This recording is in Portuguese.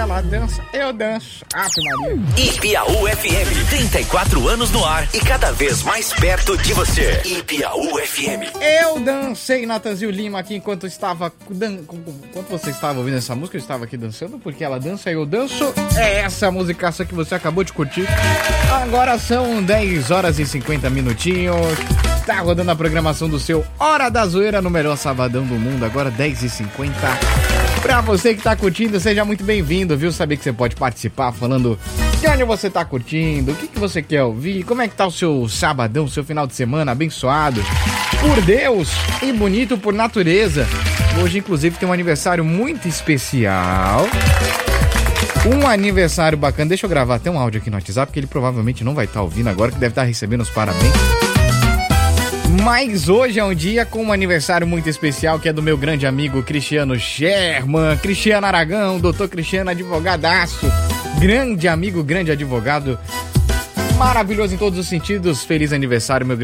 ela dança, eu danço. Ave Maria. Ipiaú FM, 34 anos no ar e cada vez mais perto de você. Ipiaú FM. Eu dancei, Natanzio Lima, aqui enquanto você estava ouvindo essa música, eu estava aqui dançando, porque ela dança e eu danço. É essa musicaça que você acabou de curtir. Agora são 10 horas e 50 minutinhos. Tá rodando a programação do seu Hora da Zoeira no melhor sabadão do mundo, agora 10h50. Pra você que tá curtindo, seja muito bem-vindo, viu? Saber que você pode participar falando de onde você tá curtindo, o que você quer ouvir, como é que tá o seu sabadão, seu final de semana abençoado por Deus e bonito por natureza. Hoje, inclusive, tem um aniversário muito especial. Um aniversário bacana. Deixa eu gravar até um áudio aqui no WhatsApp, porque ele provavelmente não vai estar ouvindo agora, que deve estar recebendo os parabéns. Mas hoje é um dia com um aniversário muito especial, que é do meu grande amigo Cristiano Sherman, Cristiano Aragão, doutor Cristiano, advogadaço, grande amigo, grande advogado, maravilhoso em todos os sentidos. Feliz aniversário, meu